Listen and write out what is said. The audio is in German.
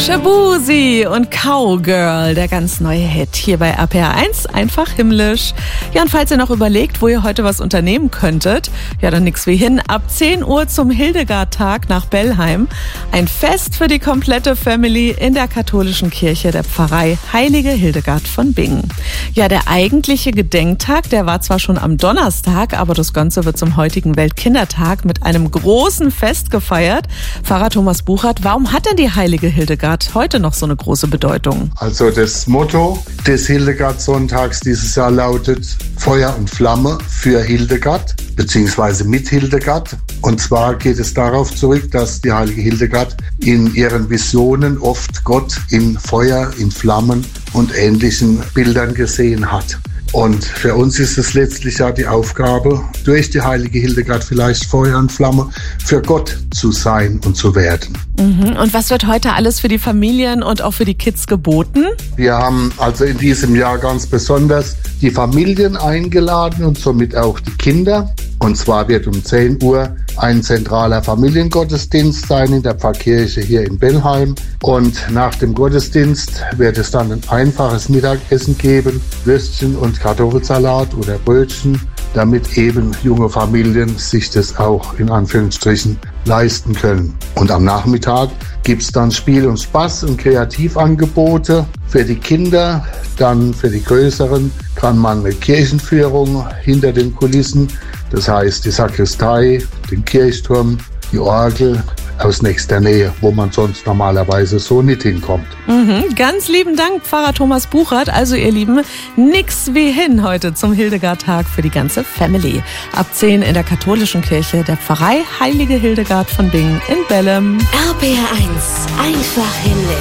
Shaboozey und Cowgirl, der ganz neue Hit hier bei RPR1, einfach himmlisch. Ja, und falls ihr noch überlegt, wo ihr heute was unternehmen könntet, ja, dann nix wie hin. Ab 10 Uhr zum Hildegard-Tag nach Bellheim. Ein Fest für die komplette Family in der katholischen Kirche der Pfarrei Heilige Hildegard von Bingen. Ja, der eigentliche Gedenktag, der war zwar schon am Donnerstag, aber das Ganze wird zum heutigen Weltkindertag mit einem großen Fest gefeiert. Pfarrer Thomas Buchert, warum hat denn die Heilige Hildegard heute noch so eine große Bedeutung? Also das Motto des Hildegard-Sonntags dieses Jahr lautet Feuer und Flamme für Hildegard bzw. mit Hildegard. Und zwar geht es darauf zurück, dass die heilige Hildegard in ihren Visionen oft Gott in Feuer, in Flammen und ähnlichen Bildern gesehen hat. Und für uns ist es letztlich ja die Aufgabe, durch die heilige Hildegard vielleicht Feuer und Flamme für Gott zu sein und zu werden. Und was wird heute alles für die Familien und auch für die Kids geboten? Wir haben also in diesem Jahr ganz besonders die Familien eingeladen und somit auch die Kinder. Und zwar wird um 10 Uhr ein zentraler Familiengottesdienst sein in der Pfarrkirche hier in Bellheim. Und nach dem Gottesdienst wird es dann ein einfaches Mittagessen geben, Würstchen und Kartoffelsalat oder Brötchen, damit eben junge Familien sich das auch in Anführungsstrichen leisten können. Und am Nachmittag gibt es dann Spiel und Spaß und Kreativangebote für die Kinder. Dann für die Größeren kann man eine Kirchenführung hinter den Kulissen, das heißt die Sakristei, den Kirchturm, die Orgel aus nächster Nähe, wo man sonst normalerweise so nicht hinkommt. Ganz lieben Dank, Pfarrer Thomas Buchert. Also ihr Lieben, nix wie hin heute zum Hildegard-Tag für die ganze Family. Ab 10 in der katholischen Kirche der Pfarrei Heilige Hildegard von Bingen in Bellem. RPR1, einfach himmlisch.